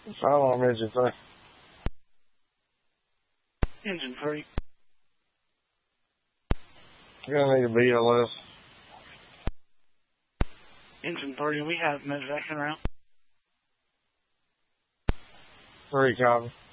How long engine 3? Engine 3. You're going to need a BLS. Engine 3, we have medevac en route. 3 copy.